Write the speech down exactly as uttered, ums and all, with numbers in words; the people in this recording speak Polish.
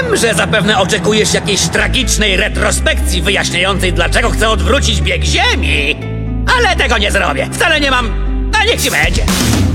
Wiem, że zapewne oczekujesz jakiejś tragicznej retrospekcji wyjaśniającej, dlaczego chcę odwrócić bieg Ziemi. Ale tego nie zrobię. Wcale nie mam... A niech ci będzie.